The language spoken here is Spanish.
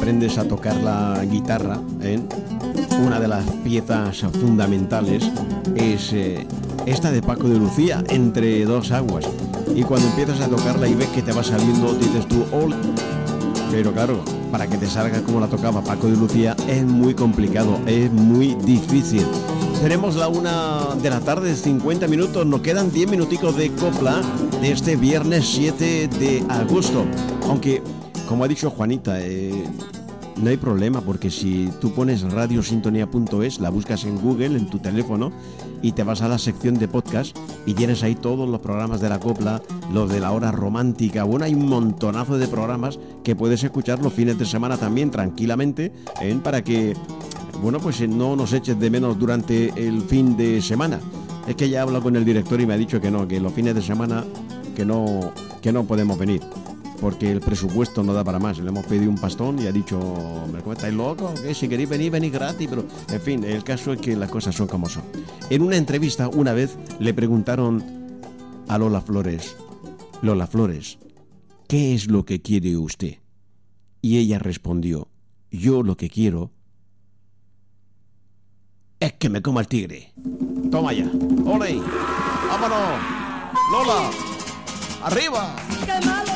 aprendes a tocar la guitarra, una de las piezas fundamentales es esta de Paco de Lucía, Entre dos aguas. Y cuando empiezas a tocarla y ves que te va saliendo, dices tú, ¡oh! Pero claro, para que te salga como la tocaba Paco de Lucía es muy complicado, es muy difícil. Tenemos la 1:00 p.m, 50 minutos, nos quedan 10 minuticos de copla de este viernes 7 de agosto. Aunque, como ha dicho Juanita, no hay problema, porque si tú pones radiosintonía.es, la buscas en Google, en tu teléfono, y te vas a la sección de podcast y tienes ahí todos los programas de la copla, los de la hora romántica. Bueno, hay un montonazo de programas que puedes escuchar los fines de semana también tranquilamente, para que, bueno, pues no nos eches de menos durante el fin de semana. Es que ya he hablado con el director y me ha dicho que no, que los fines de semana que no podemos venir, porque el presupuesto no da para más. Le hemos pedido un pastón y ha dicho, ¿cómo estáis locos? ¿Qué? Si queréis venir, venid gratis. Pero, en fin, el caso es que las cosas son como son. En una entrevista, una vez, le preguntaron a Lola Flores, ¿qué es lo que quiere usted? Y ella respondió, yo lo que quiero es que me coma el tigre. Toma ya. ¡Ole! ¡Vámonos! ¡Lola! ¡Arriba!